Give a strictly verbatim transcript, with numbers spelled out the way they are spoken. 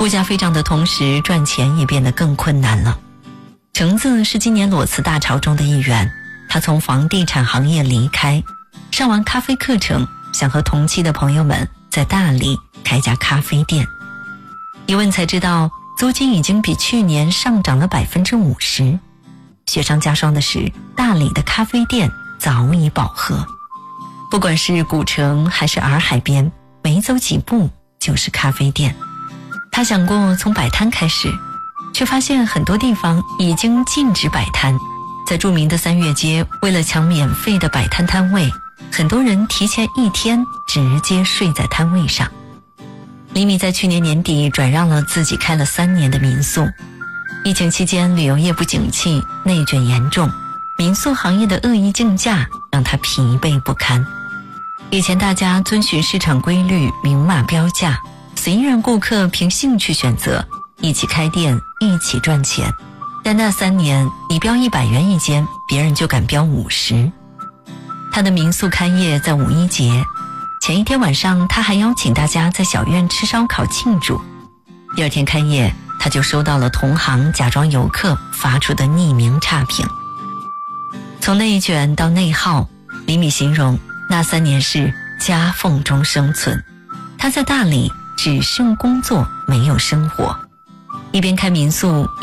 物价飞涨的同时，赚钱也变得更困难了。橙子是今年裸辞大潮中的一员，他从房地产行业离开，上完咖啡课程，想和同期的朋友们在大理开家咖啡店。一问才知道，租金已经比去年上涨了 百分之五十。 雪上加霜的是，大理的咖啡店早已饱和。不管是古城还是洱海边，没走几步就是咖啡店。他想过从摆摊开始，却发现很多地方已经禁止摆摊。在著名的三月街，为了抢免费的摆摊摊位，很多人提前一天直接睡在摊位上。李米在去年年底转让了自己开了三年的民宿。疫情期间，旅游业不景气，内卷严重，民宿行业的恶意竞价让他疲惫不堪。以前大家遵循市场规律，明码标价，随意让顾客凭兴趣选择，一起开店，一起赚钱。但那三年，你标一百元一间，别人就敢标五十。他的民宿开业在五一节，前一天晚上他还邀请大家在小院吃烧烤庆祝。第二天开业，他就收到了同行假装游客发出的匿名差评。从内卷到内耗，李米形容那三年是夹缝中生存。他在大理只剩工作，没有生活，一边开民宿